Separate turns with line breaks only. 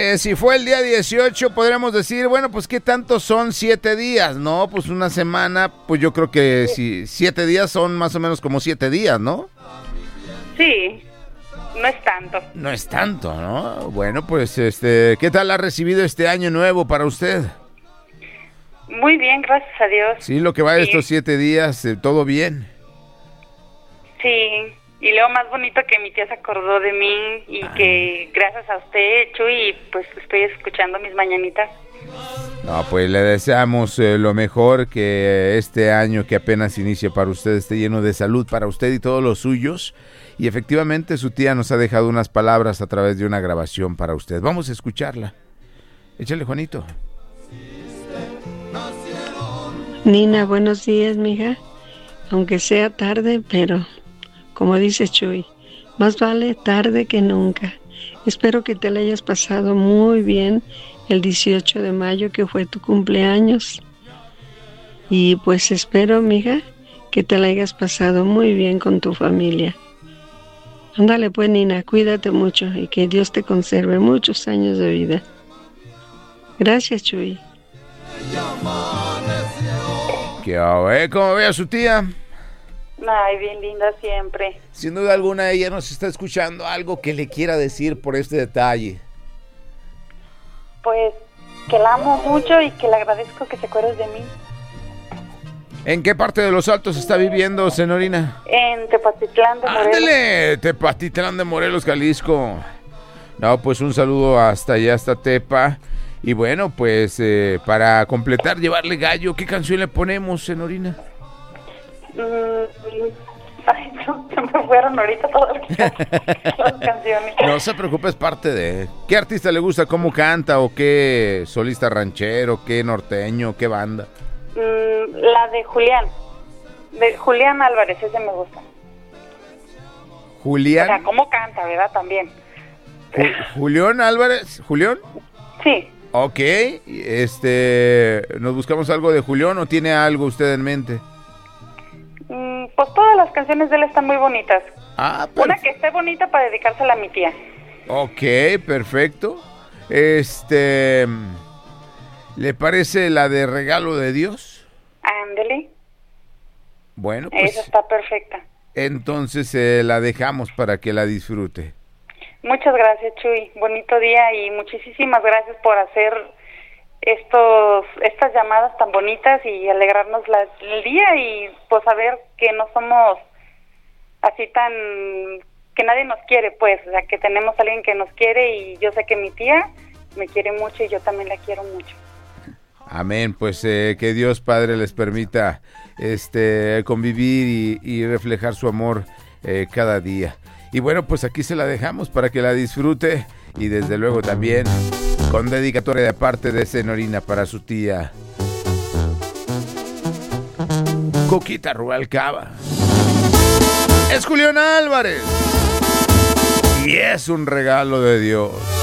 si fue el día 18, podríamos decir, bueno, pues ¿qué tanto son 7 días? No, pues una semana, pues yo creo que si 7 días son más o menos como 7 días, ¿no?
Sí, no es tanto.
No es tanto, ¿no? Bueno, pues, ¿qué tal ha recibido este año nuevo para usted?
Muy bien, gracias a Dios.
Sí, lo que va de estos 7 días, ¿todo bien?
Sí, y luego más bonito que mi tía se acordó de mí y que gracias a usted, Chuy, pues estoy escuchando mis mañanitas.
No, pues le deseamos lo mejor, que este año que apenas inicia para usted esté lleno de salud para usted y todos los suyos. Y efectivamente su tía nos ha dejado unas palabras a través de una grabación para usted. Vamos a escucharla. Échale, Juanito.
Nina, buenos días, mija. Aunque sea tarde, pero como dice Chuy, más vale tarde que nunca. Espero que te la hayas pasado muy bien el 18 de mayo, que fue tu cumpleaños. Y pues espero, mija, que te la hayas pasado muy bien con tu familia. Ándale pues, Nina, cuídate mucho y que Dios te conserve muchos años de vida. Gracias, Chuy.
¿Cómo ve a su tía?
Ay, bien linda siempre.
Sin duda alguna ella nos está escuchando. Algo que le quiera decir por este detalle.
Pues que la amo mucho y que le agradezco que se acuerde de mí.
¿En qué parte de Los Altos está viviendo, señorina?
En Tepatitlán de Morelos.
¡Ándale! Tepatitlán de Morelos, Jalisco. No, pues un saludo hasta allá, hasta Tepa. Y bueno, pues para completar, llevarle gallo, ¿qué canción le ponemos, señorina?
Ay, no, se me fueron ahorita todas las canciones.
No se preocupe, es parte de... ¿Qué artista le gusta? ¿Cómo canta? ¿O qué solista ranchero? ¿Qué norteño? ¿Qué banda?
La de Julián. De Julián Álvarez, ese me gusta.
¿Julián?
O sea, ¿cómo canta, verdad? También.
¿Julián Álvarez? ¿Julián?
Sí.
Ok, ¿nos buscamos algo de Julián o tiene algo usted en mente?
Pues todas las canciones de él están muy bonitas. Una que esté bonita para dedicársela a mi tía.
Ok, perfecto. ¿Le parece la de Regalo de Dios?
Ándele.
Bueno, pues...
Esa está perfecta.
Entonces la dejamos para que la disfrute.
Muchas gracias, Chuy. Bonito día y muchísimas gracias por hacer estas llamadas tan bonitas y alegrarnos el día y pues saber que no somos así tan... que nadie nos quiere, pues, o sea, que tenemos a alguien que nos quiere y yo sé que mi tía me quiere mucho y yo también la quiero mucho.
Amén, pues que Dios Padre les permita convivir y reflejar su amor cada día. Y bueno, pues aquí se la dejamos para que la disfrute y desde luego también con dedicatoria de parte de señorina para su tía Coquita Rubalcaba. Es Julián Álvarez y es un regalo de Dios.